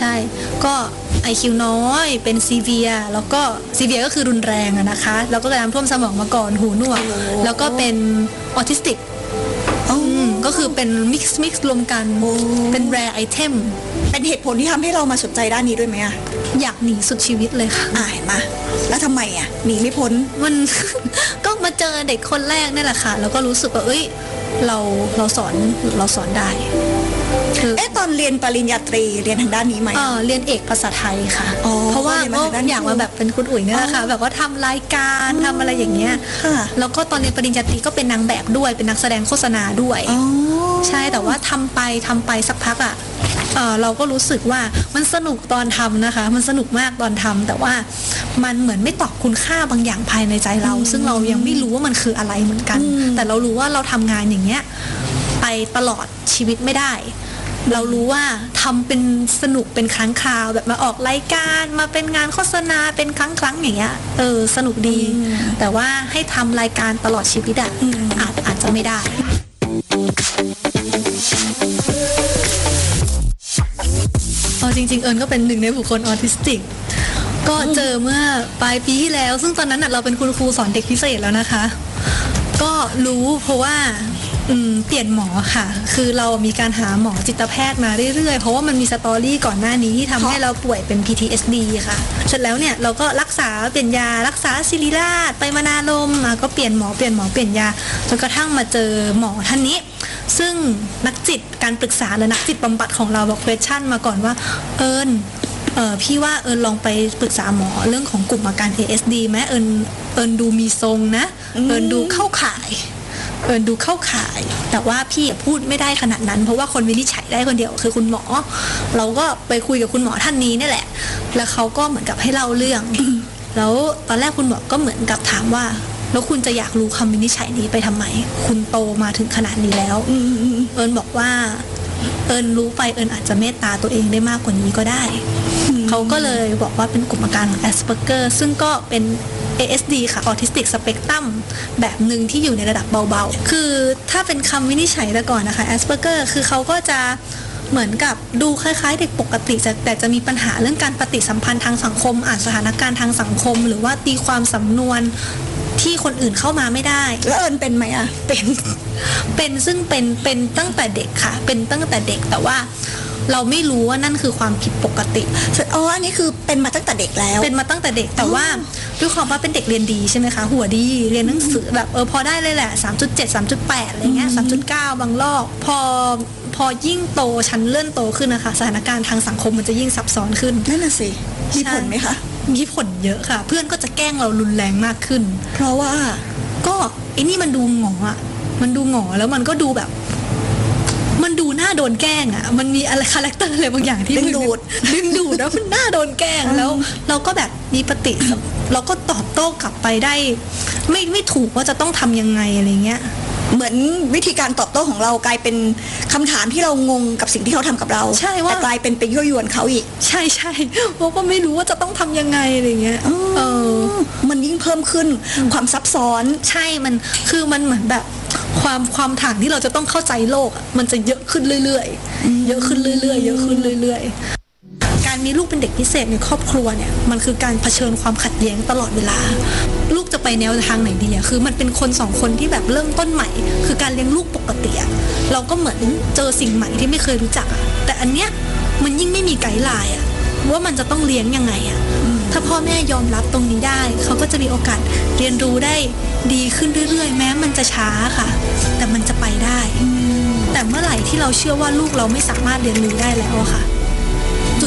ช่ก็ IQ น้อยเป็นซีเวียแล้วก็ซีเวียก็คือรุนแรงนะคะแล้วก็น้ำท่วมสมองมาก่อนหูหนวกแล้วก็เป็นออทิสติกก็คือเป็นมิกซ์รวมกันเป็นแรร์ไอเทมเป็นเหตุผลที่ทำให้เรามาสนใจด้านนี้ด้วยไหมอะอยากหนีสุดชีวิตเลยค่ะเห็นมาแล้วทำไมอะหนีไม่พ้นมัน ก็มาเจอเด็กคนแรกนี่แหละค่ะแล้วก็รู้สึกว่าเราสอนได้ตอนเรียนปริญญาตรีเรียนทางด้านนี้ไหมเรียนเอกภาษาไทยค่ะเพราะว่าอยากมาแบบเป็นคุณอุ๋ยนี่แหละค่ะแบบว่าทำรายการทำอะไรอย่างเงี้ยแล้วก็ตอนเรียนปริญญาตรีก็เป็นนางแบบด้วยเป็นนักแสดงโฆษณาด้วยใช่แต่ว่าทำไปสักพักเราก็รู้สึกว่ามันสนุกตอนทำนะคะมันสนุกมากตอนทำแต่ว่ามันเหมือนไม่ตอบคุณค่าบางอย่างภายในใจเราซึ่งเรายังไม่รู้ว่ามันคืออะไรเหมือนกันแต่เรารู้ว่าเราทำงานอย่างเงี้ยไปตลอดชีวิตไม่ได้เรารู้ว่าทำเป็นสนุกเป็นครั้งคราวแบบมาออกรายการมาเป็นงานโฆษณาเป็นครั้งอย่างเงี้ยสนุกดีแต่ว่าให้ทำรายการตลอดชีวิตอาจจะไม่ได้จริงๆเอิญก็เป็นหนึ่งในบุคคลออทิสติกก็เจอเมื่อปลายปีที่แล้วซึ่งตอนนั้นเราเป็นคุณครูสอนเด็กพิเศษแล้วนะคะก็รู้เพราะว่าเปลี่ยนหมอค่ะคือเรามีการหาหมอจิตแพทย์มาเรื่อยๆเพราะว่ามันมีสตอรี่ก่อนหน้านี้ที่ทำให้เราป่วยเป็น PTSD ค่ะเสร็จแล้วเนี่ยเราก็รักษาเปลี่ยนยารักษาศิริราชไปมานารมก็เปลี่ยนหมอเปลี่ยนยาจนกระทั่งมาเจอหมอท่านนี้ซึ่งนักจิตการปรึกษาและนักจิตบำบัดของเราบอก question มาก่อนว่าพี่ว่าลองไปปรึกษาหมอเรื่องของกลุ่มอาการ ASD ไหมเอิญดูมีทรงนะดูเข้าข่ายแต่ว่าพี่พูดไม่ได้ขนาดนั้นเพราะว่าคนวินิจฉัยได้คนเดียวคือคุณหมอเราก็ไปคุยกับคุณหมอท่านนี้นี่แหละแล้วเขาก็เหมือนกับให้เล่าเรื่องแล้วตอนแรกคุณหมอก็เหมือนกับถามว่าแล้วคุณจะอยากรู้คำวินิจฉัยนี้ไปทำไมคุณโตมาถึงขนาดนี้แล้วเอิญบอกว่าเอิญรู้ไปเอิญอาจจะเมตตาตัวเองได้มากกว่านี้ก็ได้เขาก็เลยบอกว่าเป็นกลุ่มอาการของ Asperger ซึ่งก็เป็น ASD ค่ะ Autistic Spectrum แบบหนึ่งที่อยู่ในระดับเบาๆคือถ้าเป็นคำวินิจฉัยแต่ก่อนนะคะ Asperger คือเขาก็จะเหมือนกับดูคล้ายๆเด็กปกติแต่จะมีปัญหาเรื่องการปฏิสัมพันธ์ทางสังคมอ่านสถานการณ์ทางสังคมหรือว่าตีความสำนวนที่คนอื่นเข้ามาไม่ได้แล้วเอิญเป็นไหมอะเป็นซึ่งเป็นตั้งแต่เด็กค่ะเป็นตั้งแต่เด็กแต่ว่าเราไม่รู้ว่านั่นคือความผิดปกติอันนี้คือเป็นมาตั้งแต่เด็กแล้วเป็นมาตั้งแต่เด็กแต่ว่าด้วยความว่าเป็นเด็กเรียนดีใช่ไหมคะหัวดีเรียนหนังสือแบบพอได้เลยแหละ 3.7 3.8 อะไรเงี้ย 3.9 บางรอบพอยิ่งโตชั้นเลื่อนโตขึ้นนะคะสถานการณ์ทางสังคมมันจะยิ่งซับซ้อนขึ้นนั่นน่ะสิมีผลไหมคะมีผลเยอะค่ะเพื่อนก็จะแกล้งเรารุนแรงมากขึ้นเพราะว่าก็ไอ้นี่มันดูหงออ่ะมันดูหงอแล้วมันก็ดูแบบมันดูน่าโดนแกล้งอ่ะมันมีอะไรคาแรคเตอร์อะไรบางอย่างที่ดึงดูดแล้วมันน่าโดนแกล้งแล้วเราก็แบบมีปฏิเราก็ตอบโต้กลับไปได้ไม่ถูกว่าจะต้องทำยังไงอะไรเงี้ยเหมือนวิธีการตอบโต้ของเรากลายเป็นคำถามที่เรางงกับสิ่งที่เขาทำกับเราใช่ว่าแต่กลายเป็นไปยั่วยวนเขาอีกใช่เพราะก็ไม่รู้ว่าจะต้องทำยังไงอะไรเงี้ยมันยิ่งเพิ่มขึ้นความซับซ้อนใช่มันคือมันเหมือนแบบความทางที่เราจะต้องเข้าใจโลกมันจะเยอะขึ้นเรื่อยๆเยอะขึ้นเรื่อยๆเยอะขึ้นเรื่อยๆการมีลูกเป็นเด็กพิเศษในครอบครัวเนี่ยมันคือการเผชิญความขัดแย้งตลอดเวลาลูกจะไปแนวทางไหนดีคือมันเป็นคน2คนที่แบบเริ่มต้นใหม่คือการเลี้ยงลูกปกติเราก็เหมือนเจอสิ่งใหม่ที่ไม่เคยรู้จักแต่อันเนี้ยมันยิ่งไม่มีไกด์ไลน์ว่ามันจะต้องเลี้ยงยังไงถ้าพ่อแม่ยอมรับตรงนี้ได้เขาก็จะมีโอกาสเรียนรู้ได้ดีขึ้นเรื่อยๆแม้มันจะช้าค่ะแต่มันจะไปได้แต่เมื่อไหร่ที่เราเชื่อว่าลูกเราไม่สามารถเรียนรู้ได้แล้วค่ะ